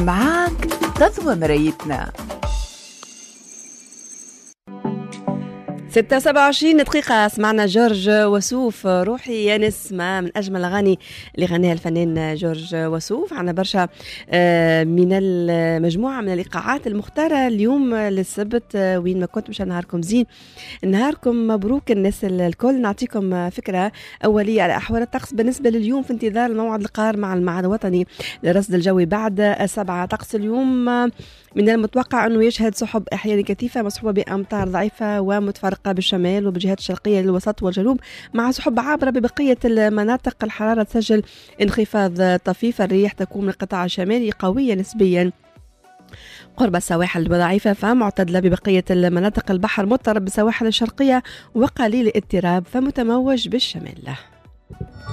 معاك تضوى مرايتنا. 26 دقيقة سمعنا جورج وسوف روحي يا نسمة، من أجمل الأغاني اللي غناها الفنان جورج وسوف. عنا برشا من المجموعة من الإيقاعات المختارة اليوم للسبت. وين ما كنت مش نهاركم زين، نهاركم مبروك الناس الكل. نعطيكم فكرة أولية على أحوال الطقس بالنسبة لليوم في انتظار الموعد القار مع المعهد الوطني للرصد الجوي بعد 7. طقس اليوم من المتوقع أنه يشهد سحب أحيانا كثيفة مصحوبة بأمطار ضعيفة ومتفرقة بالشمال وبالجهات الشرقية للوسط والجنوب، مع سحب عابرة ببقية المناطق. الحرارة تسجل انخفاض طفيف. الرياح تكون من القطاع الشمالي قوية نسبيا قرب السواحل وضعيفة فمعتدلة ببقية المناطق. البحر مضطرب بالسواحل الشرقية وقليل اضطراب فمتموج بالشمال.